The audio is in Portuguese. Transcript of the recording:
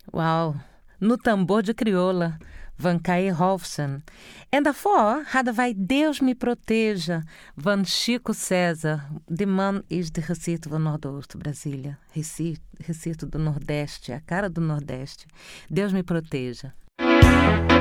Uau! No tambor de crioula, Van Kai Rolfsen. En daarvoor hadden wij Deus me proteja, van Chico César. De man is de Recife do Nordeste, Brasília. Recife do Nordeste, a cara do Nordeste. Deus me proteja.